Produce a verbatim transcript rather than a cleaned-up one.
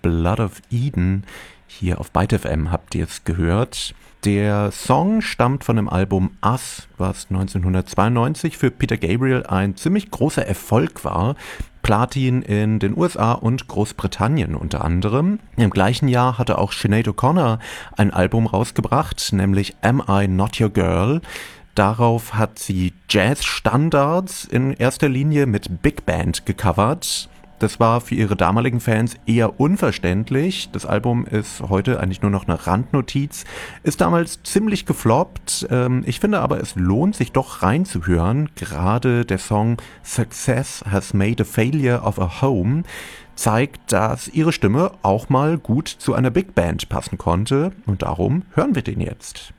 Blood of Eden. Hier auf Byte F M habt ihr es gehört. Der Song stammt von dem Album Us, was neunzehnhundertzweiundneunzig für Peter Gabriel ein ziemlich großer Erfolg war. Platin in den U S A und Großbritannien unter anderem. Im gleichen Jahr hatte auch Sinead O'Connor ein Album rausgebracht, nämlich Am I Not Your Girl? Darauf hat sie Jazz-Standards in erster Linie mit Big Band gecovert. Das war für ihre damaligen Fans eher unverständlich. Das Album ist heute eigentlich nur noch eine Randnotiz. Ist damals ziemlich gefloppt. Ich finde aber, es lohnt sich doch reinzuhören. Gerade der Song Success Has Made a Failure of a Home zeigt, dass ihre Stimme auch mal gut zu einer Big Band passen konnte. Und darum hören wir den jetzt.